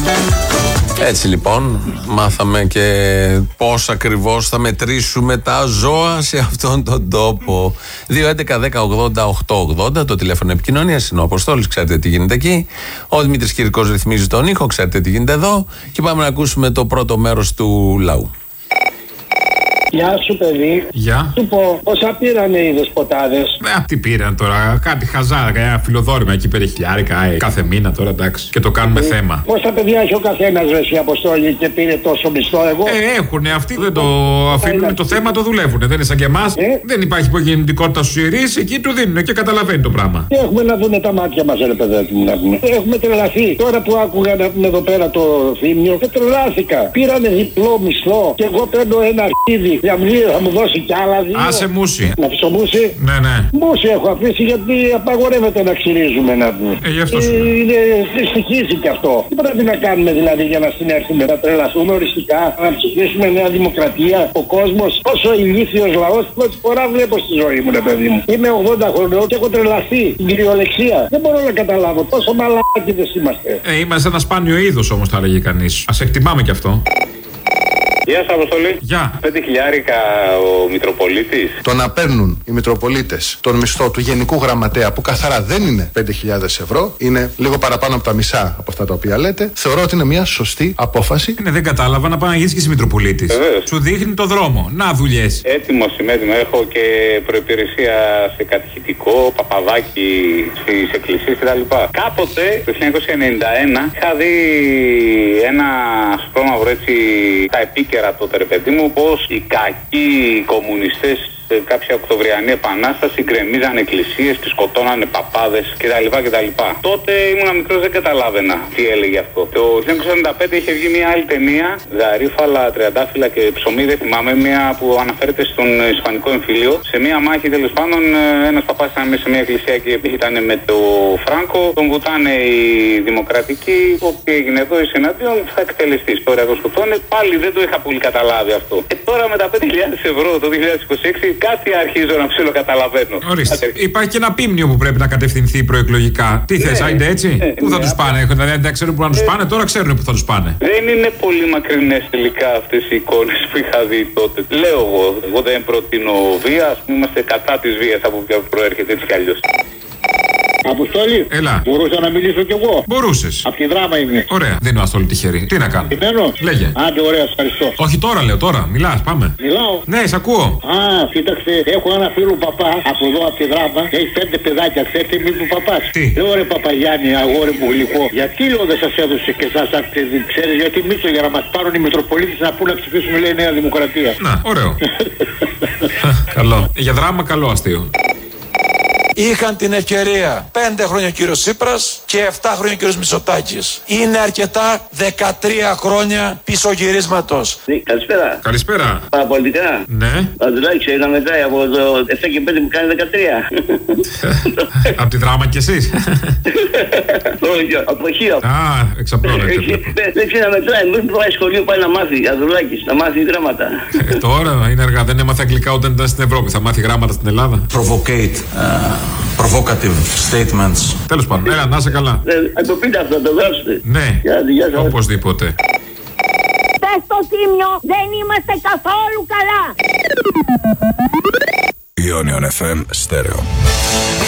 Έτσι λοιπόν μάθαμε και πώς ακριβώς θα μετρήσουμε τα ζώα σε αυτόν τον τόπο. 2.11.10.80.880 το τηλέφωνο επικοινωνίας είναι ο Αποστόλης, ξέρετε τι γίνεται εκεί. Ο Δημήτρης Κυρικός ρυθμίζει τον ήχο, ξέρετε τι γίνεται εδώ. Και πάμε να ακούσουμε το πρώτο μέρος του λαού. Γεια σου, παιδί. Γεια. Σου πω, πόσα πήρανε οι δεσποτάδες? Τι πήραν τώρα, κάτι χαζάρα, ένα φιλοδόρημα εκεί περιχιλιάρικα κάθε μήνα τώρα, εντάξει. Και το κάνουμε θέμα. Πόσα παιδιά έχει ο καθένας, ρε, η Αποστόλη, και πήρε τόσο μισθό? Εγώ. Έχουνε, αυτοί δεν το αφήνουν το θέμα, το δουλεύουνε. Δεν είναι σαν και εμάς. Δεν υπάρχει υπογεννητικότητα στους ιερείς, εκεί του δίνουν και καταλαβαίνει το πράγμα. Έχουμε να δούνε τα μάτια μας, ρε παιδάκι μου, να πούμε. Έχουμε τρελαθεί. Τώρα που άκουγα να πούμε εδώ πέρα το θύμιο, και τρελάθηκα. Πήρανε διπλό μισθό και εγώ παίρνω ένα αρχίδι. Για μνήμα θα μου δώσει κι άλλα δύο. Άσε μουσι. Να αφήσω μουσι. Ναι. Μουσι έχω αφήσει γιατί απαγορεύεται να ξυρίζουμε, να πούμε. Γι' αυτό σου στοιχίζει κι αυτό. Τι πρέπει να κάνουμε δηλαδή για να συνέρθουμε, να τρελαθούμε οριστικά, να ψηφίσουμε Νέα Δημοκρατία? Ο κόσμος, όσο ηλίθιος λαός, πρώτη φορά βλέπω στη ζωή μου, ρε παιδί μου. Είμαι 80 χρονών και έχω τρελαθεί την κυριολεξία. Δεν μπορώ να καταλάβω πόσο μαλάκιδες είμαστε. Είμαστε ένα σπάνιο είδος όμως, θα έλεγε κανείς. Ας εκτιμάμε κι αυτό. Γεια σας, Αποστολή. Γεια. 5.000 ο Μητροπολίτης. Το να παίρνουν οι Μητροπολίτες τον μισθό του Γενικού Γραμματέα, που καθαρά δεν είναι 5.000 ευρώ, είναι λίγο παραπάνω από τα μισά από αυτά τα οποία λέτε, θεωρώ ότι είναι μια σωστή απόφαση. Δεν κατάλαβα να πάει να γίνεις και εσύ Μητροπολίτης. Σου δείχνει το δρόμο. Να δουλειές. Έτοιμος είμαι. Έχω και προϋπηρεσία σε κατηχητικό, παπαδάκι στις εκκλησίες κτλ. Κάποτε, το 1991, είχα δει ένα σπρώμαυρο, έτσι, τα επίκαιρα τότε, ρε παιδί μου, πως οι κακοί κομμουνιστές σε κάποια Οκτωβριανή Επανάσταση γκρεμίζαν εκκλησίες και σκοτώνανε παπάδες κτλ. Τότε ήμουν μικρός, δεν καταλάβαινα τι έλεγε αυτό. Το 1995 είχε βγει μια άλλη ταινία, Γαρίφαλα, Τριαντάφυλλα και ψωμί, δεν θυμάμαι, μια που αναφέρεται στον Ισπανικό εμφύλιο. Σε μια μάχη, τέλος πάντων, ένας παπάς ήταν μέσα σε μια εκκλησία και ήταν με το Φράγκο, τον βουτάνε οι δημοκρατικοί, ό,τι έγινε εδώ, είσαι εναντίον, θα εκτελεστείς. Τώρα το σκοτώνε, πάλι δεν το είχα πολύ καταλάβει αυτό. Και τώρα με τα 5.000 ευρώ το 2026 κάτι αρχίζω να ψιλοκαταλαβαίνω. Ορίστε. Υπάρχει και ένα πίμνιο που πρέπει να κατευθυνθεί προεκλογικά. Τι θες, άιντε έτσι? Πού θα τους πάνε? Δηλαδή δεν ξέρουν που να τους πάνε, τώρα ξέρουν που θα τους πάνε. Δεν είναι πολύ μακρινές τελικά αυτές οι εικόνες που είχα δει τότε. Λέω εγώ δεν προτείνω βία, ας πούμε, είμαστε κατά της βίας από ποια προέρχεται έτσι κι αλλιώς. Αποστόλη, έλα. Μπορούσα να μιλήσω κι εγώ? Μπορούσες. Απ' τη Δράμα είμαι. Ωραία, δεν είμαστε όλοι τυχεροί. Τι να κάνω? Μένω. Λέγε. Άντε, ωραία, ευχαριστώ. Όχι τώρα, λέω τώρα. Μιλάς, πάμε. Μιλάω. Ναι, σ' ακούω. Κοίταξε, έχω ένα φίλο παπά από εδώ, από τη Δράμα. Έχει 5 παιδάκια, ξέρετε μη του παπάς. Τι? Λέω, ρε Παπαγιάννη, αγόρι μου γλυκό, γιατί λέω δεν σας έδωσε και εσάς, ξέρεις, γιατί μίσο για να μας πάρουν οι Μητροπολίτες να πούν να ψηφίσουμε, λέει, Νέα Δημοκρατία. Να, ωραίο. Καλό. Για Δράμα, καλό αστείο. Είχαν την ευκαιρία 5 χρόνια ο κύριος Τσίπρας και 7 χρόνια ο κύριος Μητσοτάκης. Είναι αρκετά 13 χρόνια πισωγυρίσματος. Καλησπέρα. Καλησπέρα. Παραπολιτικά. Ναι. Αντουλάχιστον να μετράει από το 7 και 5 που κάνει 13. Απ' τη Δράμα κι εσείς? Όχι, από το Χίο. Α, εξαπλώνεται. Δεν ξέρει να μετράει. Μην πάει σχολείο, πάει να μάθει. Αδουλάκης, να μάθει γράμματα. Τώρα είναι αργά. Δεν έμαθε αγγλικά όταν ήταν στην Ευρώπη. Θα μάθει γράμματα στην Ελλάδα. Provocative statements. Τέλος πάντων, έλα, να είσαι καλά. Αν το πείτε αυτό, το γράψετε. Ναι, οπωσδήποτε. Πες στο Θύμιο, δεν είμαστε καθόλου καλά. Ionion FM Stereo.